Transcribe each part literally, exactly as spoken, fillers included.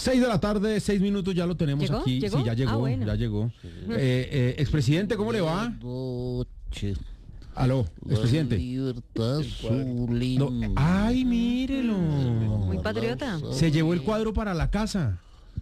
Seis de la tarde, seis minutos, ya lo tenemos ¿Llegó? aquí. ¿Llegó? Sí, ya llegó, Ah, bueno. ya llegó. Sí. Eh, eh, expresidente, ¿cómo le va? Noche. Aló, expresidente. La libertad sublime. No, ay, mírelo. Muy patriota. Se llevó el cuadro para la casa.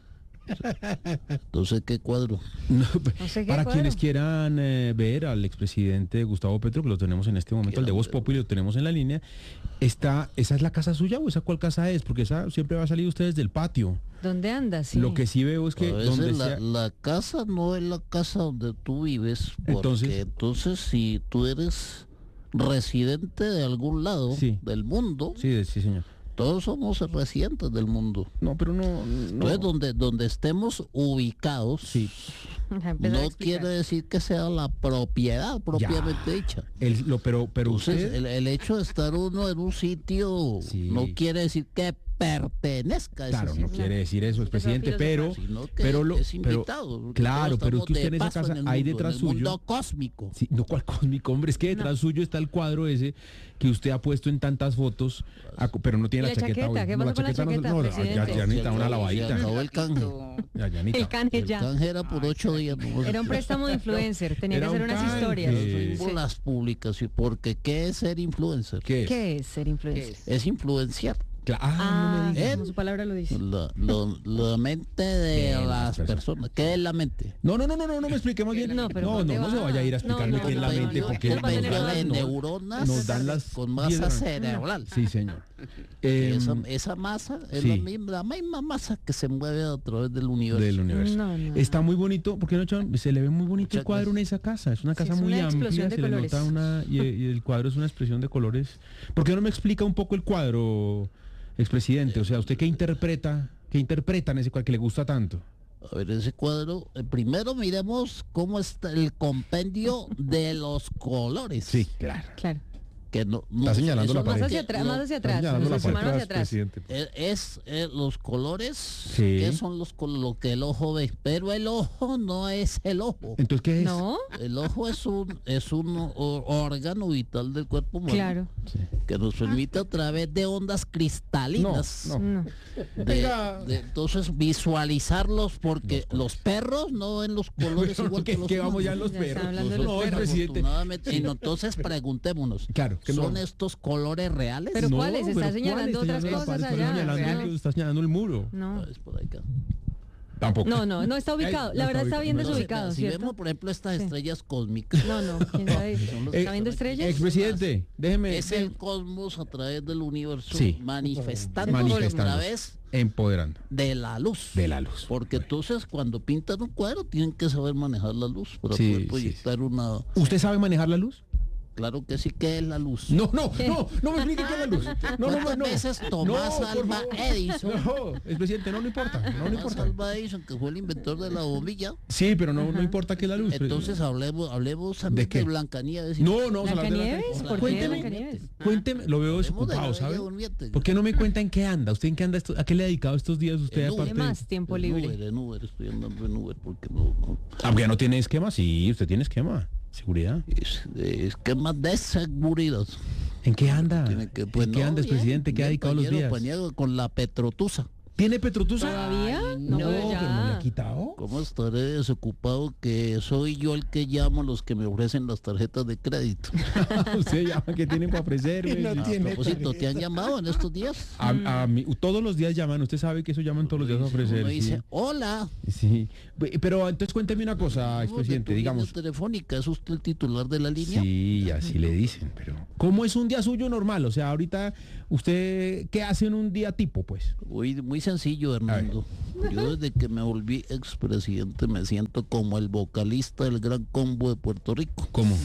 No sé qué cuadro. No, No sé qué para cuadro. quienes quieran eh, ver al expresidente Gustavo Petro, que lo tenemos en este momento, el de Voz Populi lo tenemos en la línea, está, ¿esa es la casa suya o esa cuál casa es? Porque esa siempre va a salir ustedes del patio. ¿Dónde andas? Sí. Lo que sí veo es que A veces donde la, sea... la casa no es la casa donde tú vives. Porque Entonces- entonces, si tú eres residente de algún lado Sí. del mundo, Sí, sí, señor. todos somos residentes del mundo. No, pero no... no. Entonces, donde, donde estemos ubicados, Sí. Empezó a no explicar. quiere decir que sea la propiedad propiamente dicha. El, lo, pero pero Entonces, usted... el, el hecho de estar uno en un sitio Sí. no quiere decir que pertenezca a ese Claro, sitio, no quiere decir eso, expresidente, pero... sino que pero lo- es pero- invitado. porque claro, todos pero estamos es que usted de en esa paso casa, el hay mundo, detrás en el suyo- mundo cósmico. Sí, no, cuál cósmico, hombre, es que detrás suyo está el cuadro ese que usted ha puesto en tantas fotos, a- pero no tiene ¿Y la la chaqueta. chaqueta? hoy. ¿Qué No, pasó con la chaqueta no- chaqueta, no, ya, presidente? ya necesita Se una acabó- lavadita. se acabó el canje. Ya, ya necesita. El canje El ya. canje era por ocho días. nomás. Era un préstamo de influencer, tenía Era que hacer un unas canje. historias. Sí. Por Sí. las publicaciones, porque ¿qué es ser influencer? ¿Qué es? ¿Qué es ser influencer? Es influenciar Cla- ah, Ah, no me diga. como su palabra lo dice. la, lo- la mente de De las las personas. personas. ¿Qué es la mente? No, no, no, no, no, no me expliquemos bien. No, No, pero no, ¿dónde no, se va? vaya a ir a explicarme No, qué es la no, mente, no, porque no, el no, no, mental no, de no- neuronas nos dan las con diez de la masa noche. cerebral. Sí, señor. Y Eh, esa, esa masa es sí. la, misma, la misma masa que se mueve a través del universo. del universo. No, no, Está no. muy bonito, porque no, Chon? Se le ve muy bonito el Muchas cuadro en gracias. esa casa. Es una Sí, casa es muy una amplia, explosión de se le colores. nota una y, y el cuadro es una expresión de colores. ¿Por qué no me explica un poco el cuadro, expresidente? O sea, ¿usted qué interpreta, qué interpreta en ese cuadro que le gusta tanto? A ver, ese cuadro, eh, primero miremos cómo está el compendio de los colores. Sí, claro. Claro. Que no, no- Está señalando eso la no- Más pared. hacia atrás, no- más hacia atrás. señalando la Su mano pared. hacia atrás. Es, es, eh, los colores Sí. que son los col- lo que el ojo ve, pero el ojo no es el ojo. Entonces, ¿qué es? No, El ojo es un es un o- órgano vital del cuerpo humano claro. que nos permite a través de ondas cristalinas No, No. de- Venga. de- entonces visualizarlos porque los perros no ven los colores igual que ¿Qué, los qué vamos ya en humanos. los Ya está perros? hablando de los No, el perros. presidente. Afortunadamente, y no, entonces preguntémonos, Claro, que ¿son no. estos colores reales? Pero No, ¿cuáles? Está pero señalando ¿cuáles? otras Está cosas señalando- allá, Está señalando, reales. está señalando el muro. No. Es por acá. Tampoco. No, no, no está ubicado. Ay, La no verdad está está bien ubicado. desubicado, si ¿cierto? vemos, por ejemplo, estas Sí. estrellas cósmicas, No, no, quién sabe. Son los- ¿Está viendo estrellas? Expresidente, déjeme. es el cosmos a través del universo Sí. manifestando Manifestando. a través Empoderando. de la luz. De la luz. Porque entonces cuando pintan un cuadro tienen que saber manejar la luz para Sí, poder sí, proyectar una... ¿Usted sabe manejar la luz? Claro que sí, que es la luz. No, no, no, no me explique qué es la luz. No, no, no, ¿Cuántas no. veces Tomás No, por Alva favor. Edison? No, expresidente, no, no importa, no, no Tomás importa. Alva Edison, que fue el inventor de la bombilla. Sí, pero no, no importa qué es la luz. Entonces hablemos, hablemos ¿De antes qué? de Blancanieves. y- No, no, vamos a hablar de ¿Blancanieves? la- ¿Por qué Cuénteme, Blancanieves? cuénteme, lo veo Hablemos de la desocupado, Bella ¿sabe? Durmiente. ¿Por qué no me cuenta en qué anda? ¿Usted en qué anda? esto- ¿A qué le ha dedicado estos días usted En aparte? Tiene más tiempo En libre. Uber, en Uber, estoy andando en Uber porque no... no- Aunque ya no tiene esquema, sí, usted tiene esquema. Seguridad. es, es que más de seguridad. ¿En qué anda? Tiene que, pues, ¿En qué no, anda, bien, expresidente? ¿Qué ha bien, dedicado los pañero, días? pañero con la Petrotusa. ¿Tiene Petrotusa? ¿Todavía? No, No, pues pero no le ha ya. quitado. ¿Cómo estaré desocupado que soy yo el que llamo a los que me ofrecen las tarjetas de crédito? Usted llama que tiene para ofrecerme. A propósito, ¿te han llamado en estos días? A, a mí- todos los días llaman, usted sabe que eso llaman todos los días a ofrecer. Uno sí. dice, hola. Sí, Pe- pero entonces cuénteme una cosa, expresidente, de tu digamos. línea telefónica, ¿es usted el titular de la línea? Sí, así le dicen, pero ¿cómo es un día suyo normal? O sea, ahorita usted, ¿qué hace en un día tipo, pues? Muy, muy sencillo, Hernando. Yo desde que me volví expresidente me siento como el vocalista del Gran Combo de Puerto Rico. ¿Cómo?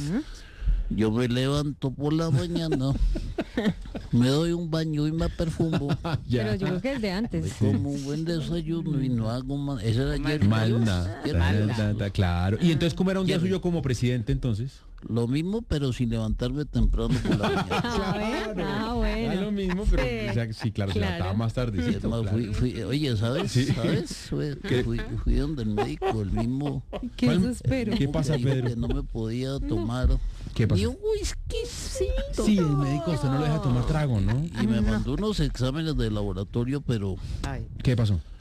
Yo me levanto por la mañana, me doy un baño y me perfumo, Pero yo creo que es de me antes. como un buen desayuno y no hago más. Ese era ayer. Mal nada, Ayer ta, jueves. ta, ta, claro. Y entonces, ¿cómo era un día Jerry. suyo como presidente entonces? Lo mismo, pero sin levantarme temprano por la mañana. Ah, bueno. Ah, bueno. Es lo mismo, pero Sí. o sea, sí, claro, se Claro. levantaba más Es tardecito. más, claro. fui- fui- oye, ¿sabes? Sí. ¿Sabes? Fui, fui, fui donde el médico, el mismo. Qué ¿Cuál- desespero. ¿Qué me pasa, dijo Pedro? Que no me podía tomar ¿Qué pasó? ni un whiskycito. Sí, el médico usted no lo deja tomar trago, ¿no? Y me mandó unos exámenes de laboratorio, pero ¿Qué pasó?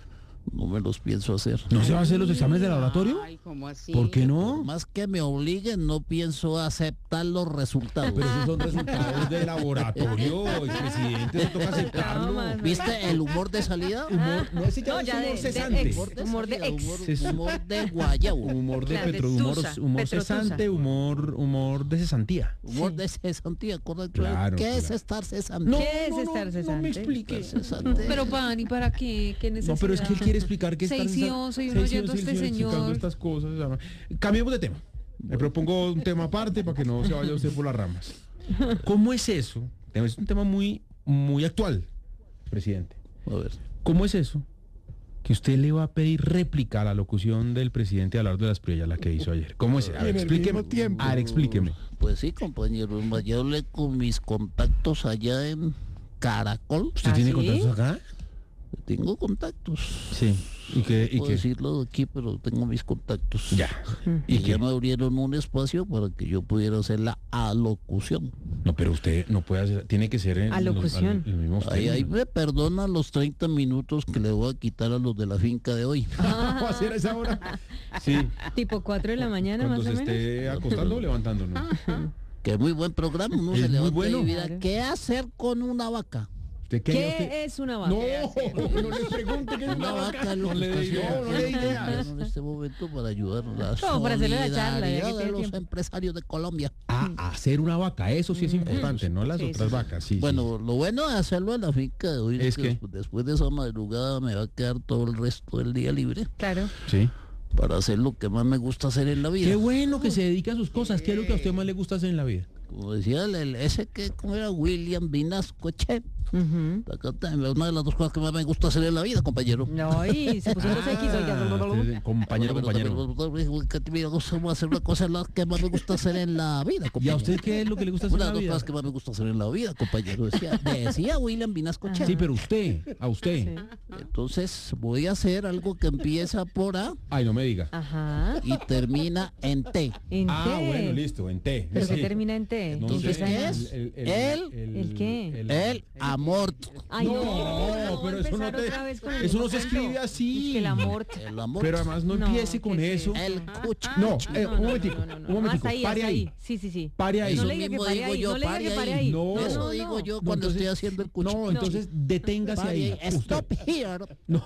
No me los pienso hacer. ¿No se va a hacer los exámenes de laboratorio? Ay, ¿cómo así? ¿Por qué Por no? más que me obliguen, no pienso aceptar los resultados. Pero esos son resultados de laboratorio, expresidente, eso toca aceptarlo. más, ¿Viste el humor de salida? Humor, no, ese ya No, es ya humor de- de cesante. ex. Humor de, Humor de salida, ex. humor, Es- humor de guayabo. Humor de Claro, de petro, humor, tusa, humor petrotusa. cesante, humor, humor de cesantía. Humor de cesantía, correcto. Claro, ¿Qué es claro. estar cesante? No, ¿Qué es no, no, estar no cesante? me explique. Cesante. Pero pan, ¿y para qué? ¿Qué necesidad? No, pero es que él quiere explicar que es Seicioso y uno oyendo a este señor. estas cosas. Cambiemos de tema. Me propongo un tema aparte para que no se vaya usted por las ramas. ¿Cómo es eso? Es un tema muy, muy actual, presidente. A ver. ¿Cómo es eso que usted le va a pedir réplica a la locución del presidente Abelardo de las Priellas, la que hizo ayer? ¿Cómo es? A ver, explíqueme. A ver, explíqueme. Pues sí, compañero. Yo hablé con mis contactos allá en Caracol. ¿Usted ¿Ah, tiene sí? contactos acá? Tengo contactos. Sí. ¿Y qué? ¿Y Puedo qué? decirlo aquí, pero tengo mis contactos. Ya. Y ¿Y ya qué? me abrieron un espacio para que yo pudiera hacer la alocución. No, pero usted no puede hacer, tiene que ser en los- Alocución. al- en los mismos Ahí, ahí términos. me perdonan los treinta minutos que le voy a quitar a los de la finca de hoy. ¿Cómo va a ser a esa hora? Sí, Tipo cuatro de la mañana, cuando más se o menos. esté acostando o levantando, ¿no? Que es muy buen programa, uno Es se muy levanta bueno. y mira, Claro. ¿qué hacer con una vaca? ¿Usted qué? ¿Qué usted- es una vaca? No, no le pregunte qué es una Una vaca. vaca es lo No que le está dé idea, haciendo no le dé el ideas. gobierno en este momento para ayudar a la No, para hacerle la charla, ya que solidaridad de tiene los tiempo. empresarios de Colombia. Ah, hacer una vaca, eso sí es importante, no las Sí, otras sí, sí. vacas. Sí, sí, Bueno, lo bueno de hacerlo en la finca de hoy es, ¿Es que qué? después, después de esa madrugada me va a quedar todo el resto del día libre Claro. sí. para hacer lo que más me gusta hacer en la vida. Qué bueno que se dedica a sus cosas. ¿Qué es lo que a usted más le gusta hacer en la vida? Como decía el, el- ese que como era William Vinasco Che. Ujú. Acá está, una de las dos cosas que más me gusta hacer en la vida, compañero. No, y se puso dos X, oiga. Ah, usted- compañero, Bueno, compañero. pero- pero- que te digo, vamos a hacer una cosa la que más me gusta hacer en la vida, ¿Y a compañero. usted qué es lo que le gusta hacer Una en de la las vida? cosas que más me gusta hacer en la vida, compañero. Decía, decía William Vinasco Che. Sí, pero usted, a usted. Sí. Entonces voy a hacer algo que empieza por A Ay, no me diga. Ajá. y termina en T. ¿En Ah, T? bueno, listo, en T. ¿Pero Sí. que termina en T? No Entonces, sé, ¿qué es? El, El- ¿El qué? El amor. Ay, no, No, pero eso no empezar te- otra vez con el eso no mismo se escribe cuento. así. Es que el amor. El amor. Pero además no, No, empiece con ¿qué es eso. El cucho. No, eh, No, un no, momentico, no, no, no. un momentico. Hasta ahí, Pare hasta ahí. Sí, sí, sí. Pare ahí. No Eso le diga que mismo pare digo ahí, yo, no le diga pare que pare ahí. ahí. No. Eso no, digo no. yo No, cuando entonces- estoy haciendo el cucho. No, entonces deténgase Pare ahí. ahí. Usted. Stop here. No.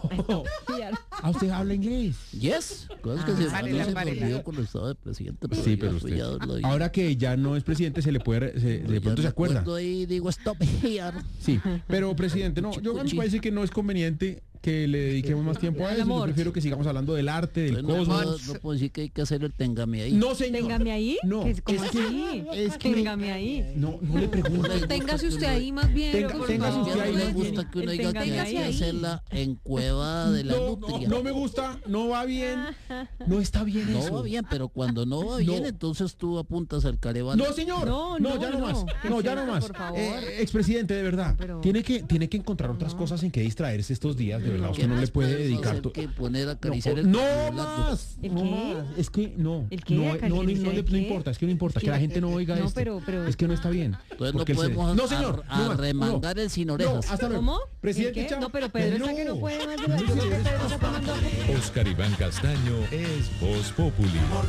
¿A usted habla inglés? Yes. Cosas que Ah, se, vale, no la se me varela. olvidó cuando estaba de presidente. Pero Sí, ya pero fue, usted. ya lo digo. Ahora que ya no es presidente, se le puede, se- de Ya pronto se me acuerda. acuerdo ahí digo stop here. Sí, pero presidente, no, yo a mí me parece que no es conveniente que le dediquemos más tiempo a Al eso. Yo amor. prefiero que sigamos hablando del arte, del Entonces, no, puedo, cosmos. no puedo decir que hay que hacer el tengame ahí. No, señor. Téngame ahí. No, ¿Qué- ¿Cómo es que- así? es que- Téngame ahí. No, no le pregunte. Téngase usted ahí más bien. Tenga- por téngase favor. usted ahí no me más bien. gusta que uno El diga que téngame hay que ahí. hacerla en Cueva de la No, no, Nutria. no me gusta, no va bien. No está bien No eso. va bien, pero cuando no va bien, No. entonces tú apuntas al careval. No, señor. No, No, no, ya no, no. más. ¿Qué No, es ya no eso, más. por favor? Eh, expresidente, de verdad. Pero- Tiene que, tiene que encontrar otras cosas en que distraerse estos días. De verdad, usted no le puede dedicar. hacer to- que poner a No, acariciar el no culo más. ¿El no qué? más. Es que no. ¿El qué? No, no, no, ¿Acariciar no, el le- no qué? importa, es que no importa. Que la gente no oiga No, esto. pero- pero- Es que no está bien. Entonces no Porque él se- podemos No, señor. ar- no más, arremangar el sin no. orejas. No, hasta luego. ¿Cómo? Presidente ¿El qué? Chao. No, pero Pedro está que no puede más de la... Yo creo que Pedro está tomando... Oscar Iván Castaño es Voz Populi.